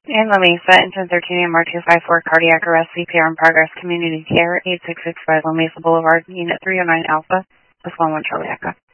In La Mesa, engine 13 MR254, cardiac arrest, CPR in progress, community care, 8665 La Mesa Boulevard, Unit 309 Alpha, with 11 Charlie Echo.